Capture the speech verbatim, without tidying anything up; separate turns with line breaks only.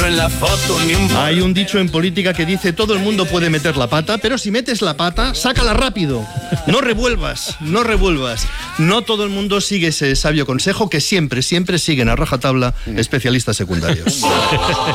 rostro en la foto ni un...
Hay un dicho en política que dice: todo el mundo puede meter la pata, pero si metes la pata, sácala rápido. No revuelvas, no revuelvas. No todo el mundo sigue ese sabio consejo que siempre, siempre siguen a rajatabla especialistas secundarios.